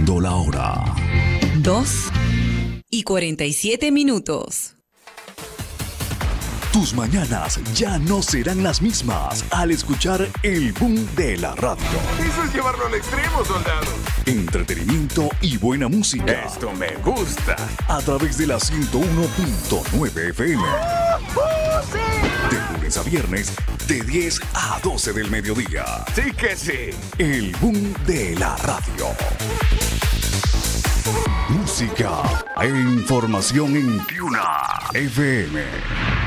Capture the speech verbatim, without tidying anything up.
Siendo la hora dos y cuarenta y siete minutos. Tus mañanas ya no serán las mismas al escuchar el boom de la radio. Eso es llevarlo al extremo, soldado. Entretenimiento y buena música. Esto me gusta. A través de la ciento uno punto nueve F M. De lunes a viernes, de diez a doce del mediodía. Sí que sí. El boom de la radio. Música e información en Tiuna F M.